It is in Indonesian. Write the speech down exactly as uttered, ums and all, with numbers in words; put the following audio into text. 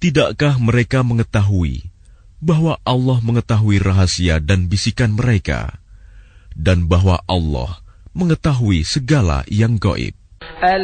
Tidakkah mereka mengetahui bahwa Allah mengetahui rahasia dan bisikan mereka, dan bahwa Allah mengetahui segala yang gaib?